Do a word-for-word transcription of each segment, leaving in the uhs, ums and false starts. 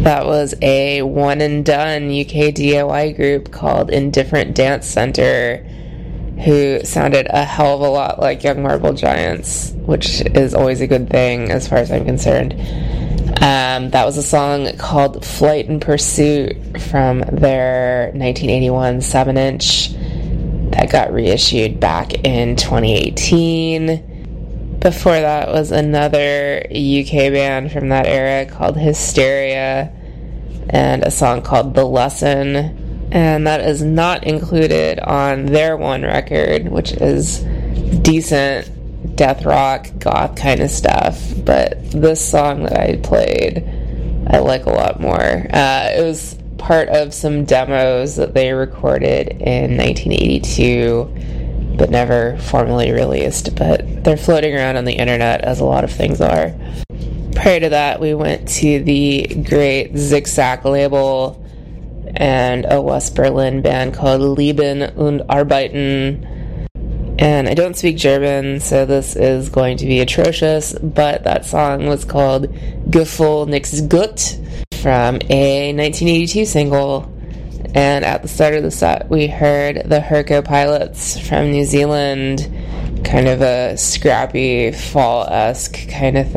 That was a one and done U K D I Y group called Indifferent Dance Center, who sounded a hell of a lot like Young Marble Giants, which is always a good thing as far as I'm concerned. Um, that was a song called Flight and Pursuit from their nineteen eighty-one seven inch that got reissued back in twenty eighteen. Before that was another U K band from that era called Hysteria, and a song called The Lesson, and that is not included on their one record, which is decent death rock, goth kind of stuff, but this song that I played I like a lot more. Uh, it was part of some demos that they recorded in nineteen eighty-two, but never formally released, but they're floating around on the internet, as a lot of things are. Prior to that, we went to the great Zigzag label and a West Berlin band called Leben und Arbeiten. And I don't speak German, so this is going to be atrocious, but that song was called Gefühl nix gut from a nineteen eighty-two single. And at the start of the set, we heard the Herco Pilots from New Zealand, kind of a scrappy, fall-esque kind of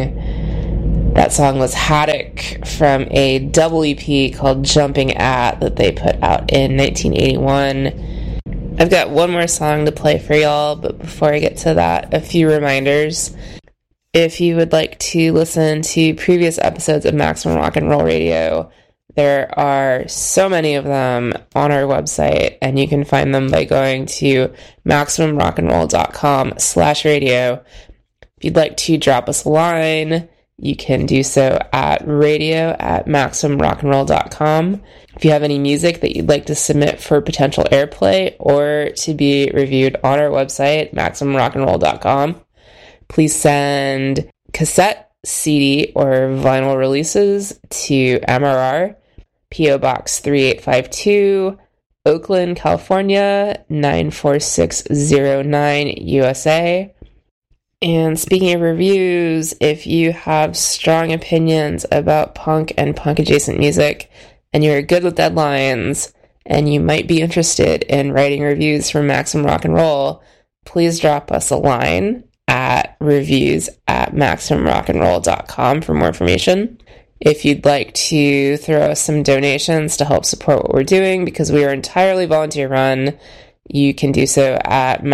thing. That song was Haddock from a double E P called Jumping At that they put out in nineteen eighty-one. I've got one more song to play for y'all, but before I get to that, a few reminders. If you would like to listen to previous episodes of Maximum Rock and Roll Radio, there are so many of them on our website, and you can find them by going to maximumrockandroll.com slash radio. If you'd like to drop us a line, you can do so at radio at maximumrockandroll.com. If you have any music that you'd like to submit for potential airplay or to be reviewed on our website, maximumrockandroll dot com, please send cassette, C D, or vinyl releases to M R R, P O Box three eight five two, Oakland, California, nine four six zero nine, U S A. And speaking of reviews, if you have strong opinions about punk and punk-adjacent music, and you're good with deadlines, and you might be interested in writing reviews for Maximum Rock and Roll, please drop us a line at reviews at maximumrockandroll dot com for more information. If you'd like to throw us some donations to help support what we're doing, because we are entirely volunteer run, you can do so at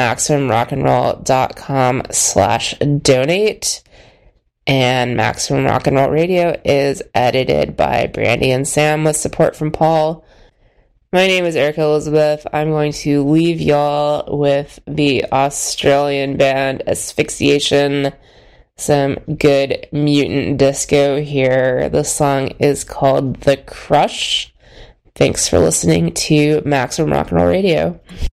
maximumrockandroll.com slash donate. And Maximum Rock and Roll Radio is edited by Brandy and Sam with support from Paul. My name is Erica Elizabeth. I'm going to leave y'all with the Australian band Asphyxiation, some good mutant disco here. The song is called The Crush. Thanks for listening to Maximum Rock and Roll Radio.